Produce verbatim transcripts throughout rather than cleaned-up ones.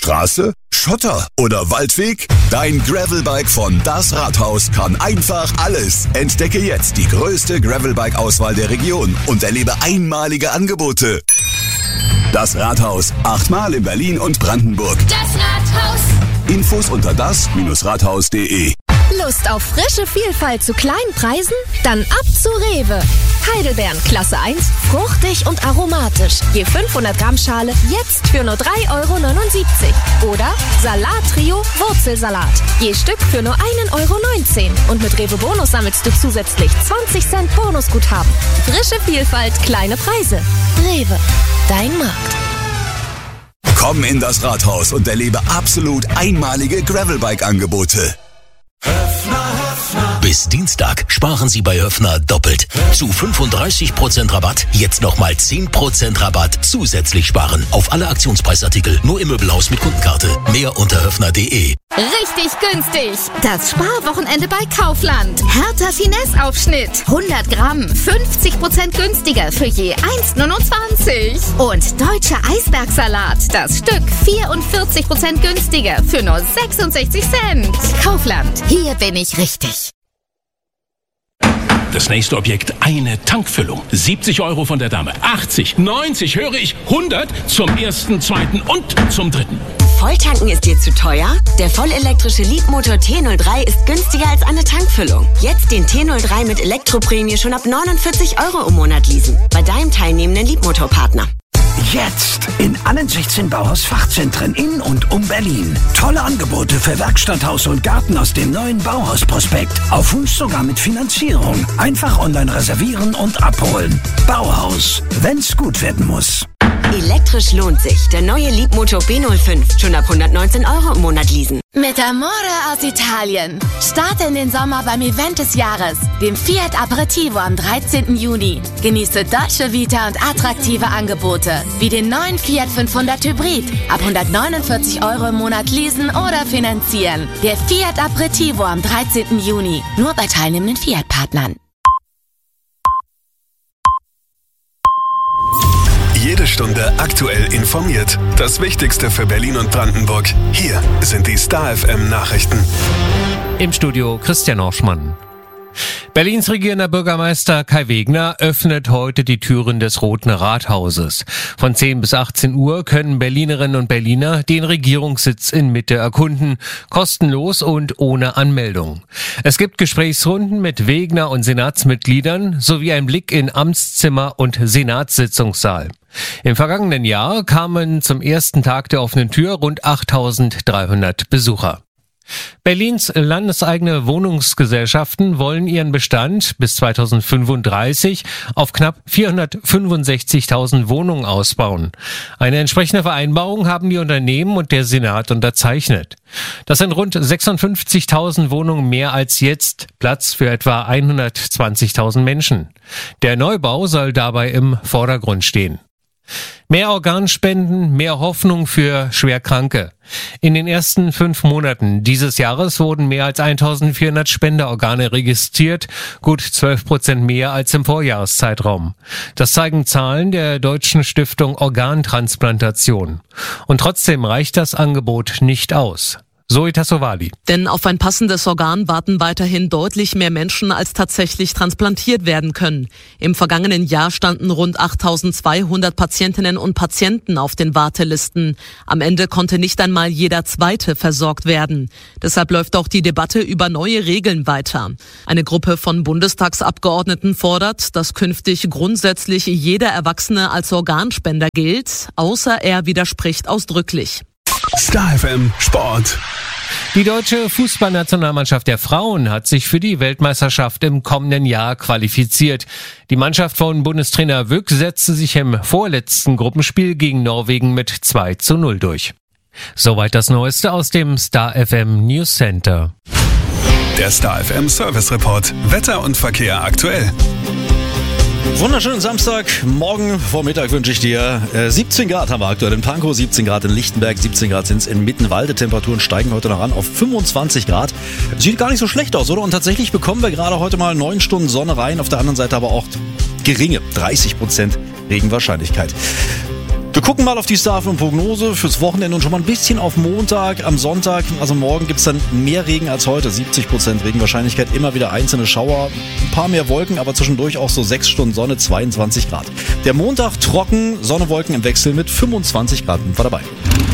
Straße, Schotter oder Waldweg? Dein Gravelbike von Das Rathaus kann einfach alles. Entdecke jetzt die größte Gravelbike-Auswahl der Region und erlebe einmalige Angebote. Das Rathaus, achtmal in Berlin und Brandenburg. Das Rathaus. Infos unter das Rathaus punkt de. Lust auf frische Vielfalt zu kleinen Preisen? Dann ab zu Rewe. Heidelbeeren Klasse eins, fruchtig und aromatisch. Je fünfhundert Gramm Schale jetzt für nur drei Euro neunundsiebzig. Oder Salat-Trio Wurzelsalat. Je Stück für nur ein Euro neunzehn. Und mit Rewe Bonus sammelst du zusätzlich zwanzig Cent Bonusguthaben. Frische Vielfalt, kleine Preise. Rewe, dein Markt. Komm in das Rathaus und erlebe absolut einmalige Gravelbike-Angebote. Bis Dienstag sparen Sie bei Höffner doppelt. Zu fünfunddreißig Prozent Rabatt, jetzt nochmal zehn Prozent Rabatt zusätzlich sparen. Auf alle Aktionspreisartikel, nur im Möbelhaus mit Kundenkarte. Mehr unter höffner punkt de. Richtig günstig. Das Sparwochenende bei Kaufland. Hertha Finesse-Aufschnitt. hundert Gramm, fünfzig Prozent günstiger für je eins neunundzwanzig. Und deutscher Eisbergsalat. Das Stück vierundvierzig Prozent günstiger für nur sechsundsechzig Cent. Kaufland. Hier bin ich richtig. Das nächste Objekt, eine Tankfüllung. siebzig Euro von der Dame. achtzig, neunzig, höre ich, hundert zum ersten, zweiten und zum dritten. Volltanken ist dir zu teuer? Der vollelektrische Leapmotor T null drei ist günstiger als eine Tankfüllung. Jetzt den T null drei mit Elektroprämie schon ab neunundvierzig Euro im Monat leasen. Bei deinem teilnehmenden Leapmotor-Partner. Jetzt in allen sechzehn Bauhaus-Fachzentren in und um Berlin. Tolle Angebote für Werkstatt, Haus und Garten aus dem neuen Bauhaus-Prospekt. Auf Wunsch sogar mit Finanzierung. Einfach online reservieren und abholen. Bauhaus, wenn's gut werden muss. Elektrisch lohnt sich. Der neue Leapmotor B null fünf. Schon ab hundertneunzehn Euro im Monat leasen. Mit Amore aus Italien. Starte in den Sommer beim Event des Jahres, dem Fiat Aperitivo am dreizehnten Juni. Genieße Dolce Vita und attraktive Angebote, wie den neuen Fiat fünfhundert Hybrid. Ab hundertneunundvierzig Euro im Monat leasen oder finanzieren. Der Fiat Aperitivo am dreizehnten Juni. Nur bei teilnehmenden Fiat-Partnern. Jede Stunde aktuell informiert. Das Wichtigste für Berlin und Brandenburg. Hier sind die Star F M Nachrichten. Im Studio Christian Orschmann. Berlins regierender Bürgermeister Kai Wegner öffnet heute die Türen des Roten Rathauses. Von zehn bis achtzehn Uhr können Berlinerinnen und Berliner den Regierungssitz in Mitte erkunden, kostenlos und ohne Anmeldung. Es gibt Gesprächsrunden mit Wegner und Senatsmitgliedern sowie einen Blick in Amtszimmer und Senatssitzungssaal. Im vergangenen Jahr kamen zum ersten Tag der offenen Tür rund achttausenddreihundert Besucher. Berlins landeseigene Wohnungsgesellschaften wollen ihren Bestand bis zweitausendfünfunddreißig auf knapp vierhundertfünfundsechzigtausend Wohnungen ausbauen. Eine entsprechende Vereinbarung haben die Unternehmen und der Senat unterzeichnet. Das sind rund sechsundfünfzigtausend Wohnungen mehr als jetzt, Platz für etwa hundertzwanzigtausend Menschen. Der Neubau soll dabei im Vordergrund stehen. Mehr Organspenden, mehr Hoffnung für Schwerkranke. In den ersten fünf Monaten dieses Jahres wurden mehr als eintausendvierhundert Spenderorgane registriert, gut zwölf Prozent mehr als im Vorjahreszeitraum. Das zeigen Zahlen der Deutschen Stiftung Organtransplantation. Und trotzdem reicht das Angebot nicht aus. Zoe Tassovali. Denn auf ein passendes Organ warten weiterhin deutlich mehr Menschen, als tatsächlich transplantiert werden können. Im vergangenen Jahr standen rund achttausendzweihundert Patientinnen und Patienten auf den Wartelisten. Am Ende konnte nicht einmal jeder Zweite versorgt werden. Deshalb läuft auch die Debatte über neue Regeln weiter. Eine Gruppe von Bundestagsabgeordneten fordert, dass künftig grundsätzlich jeder Erwachsene als Organspender gilt, außer er widerspricht ausdrücklich. Star F M Sport. Die deutsche Fußballnationalmannschaft der Frauen hat sich für die Weltmeisterschaft im kommenden Jahr qualifiziert. Die Mannschaft von Bundestrainer Wück setzte sich im vorletzten Gruppenspiel gegen Norwegen mit zwei zu null durch. Soweit das Neueste aus dem Star F M News Center. Der Star F M Service Report. Wetter und Verkehr aktuell. Wunderschönen Samstag. Morgen vor Mittag wünsche ich dir äh, siebzehn Grad haben wir aktuell in Pankow, siebzehn Grad in Lichtenberg, siebzehn Grad sind es in Mittenwalde. Temperaturen steigen heute noch an auf fünfundzwanzig Grad. Sieht gar nicht so schlecht aus, oder? Und tatsächlich bekommen wir gerade heute mal neun Stunden Sonne rein. Auf der anderen Seite aber auch geringe dreißig Prozent Regenwahrscheinlichkeit. Wir gucken mal auf die Star F M-Prognose fürs Wochenende und schon mal ein bisschen auf Montag. Am Sonntag, also morgen, gibt es dann mehr Regen als heute. siebzig Prozent Regenwahrscheinlichkeit, immer wieder einzelne Schauer, ein paar mehr Wolken, aber zwischendurch auch so sechs Stunden Sonne, zweiundzwanzig Grad. Der Montag trocken, Sonne, Wolken im Wechsel mit fünfundzwanzig Grad. War dabei.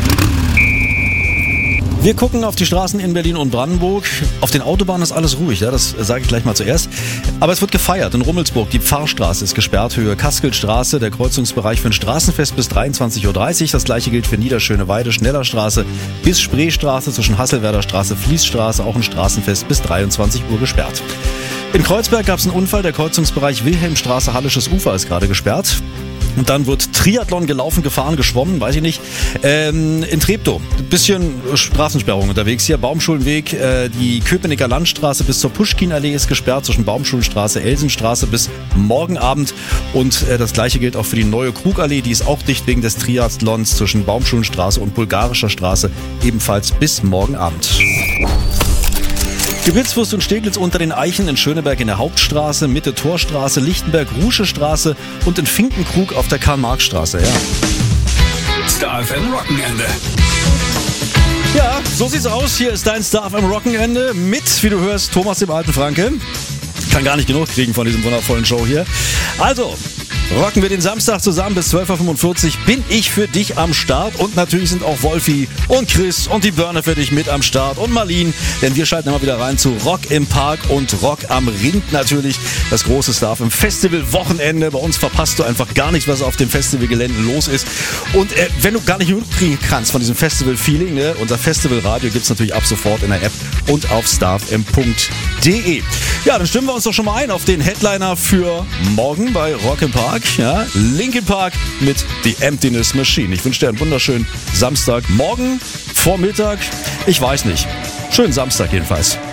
Wir gucken auf die Straßen in Berlin und Brandenburg. Auf den Autobahnen ist alles ruhig, ja, das sage ich gleich mal zuerst. Aber es wird gefeiert. In Rummelsburg, die Pfarrstraße ist gesperrt, Höhe Kaskelstraße, der Kreuzungsbereich für ein Straßenfest bis dreiundzwanzig Uhr dreißig. Das gleiche gilt für Niederschöneweide, Schnellerstraße bis Spreestraße, zwischen Hasselwerder Straße, Fließstraße, auch ein Straßenfest bis dreiundzwanzig Uhr gesperrt. In Kreuzberg gab es einen Unfall, der Kreuzungsbereich Wilhelmstraße, Hallisches Ufer ist gerade gesperrt. Und dann wird Triathlon gelaufen, gefahren, geschwommen, weiß ich nicht. Ähm, in Treptow, ein bisschen Straßensperrung unterwegs hier. Baumschulenweg, äh, die Köpenicker Landstraße bis zur Puschkinallee ist gesperrt, zwischen Baumschulenstraße, Elsenstraße bis morgen Abend. Und äh, das gleiche gilt auch für die neue Krugallee, die ist auch dicht wegen des Triathlons zwischen Baumschulenstraße und Bulgarischer Straße, ebenfalls bis morgen Abend. Gewitzwurst und Steglitz unter den Eichen in Schöneberg in der Hauptstraße, Mitte Torstraße, Lichtenberg, Rusche Straße und in Finkenkrug auf der Karl-Marx-Straße. Ja. Star F M Wochenende. Ja, so sieht's aus. Hier ist dein Star F M Wochenende mit, wie du hörst, Thomas dem alten Franke. Kann gar nicht genug kriegen von diesem wundervollen Show hier. Also, rocken wir den Samstag zusammen bis zwölf Uhr fünfundvierzig. Bin ich für dich am Start. Und natürlich sind auch Wolfi und Chris und die Burner für dich mit am Start. Und Marlene, denn wir schalten immer wieder rein zu Rock im Park und Rock am Ring natürlich. Das große Star F M Festival Wochenende. Bei uns verpasst du einfach gar nichts, was auf dem Festivalgelände los ist. Und äh, wenn du gar nicht mitkriegen kannst von diesem Festival-Feeling, ne, unser Festivalradio gibt's natürlich ab sofort in der App und auf starfm punkt de. Ja, dann stimmen wir uns doch schon mal ein auf den Headliner für morgen bei Rock im Park. Ja, Linkin Park mit The Emptiness Machine. Ich wünsche dir einen wunderschönen Samstag. Morgen, Vormittag, ich weiß nicht. Schönen Samstag jedenfalls.